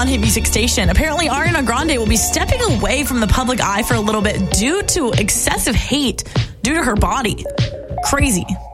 on Hit Music Station. Apparently, Ariana Grande will be stepping away from the public eye for a little bit due to excessive hate due to her body. Crazy.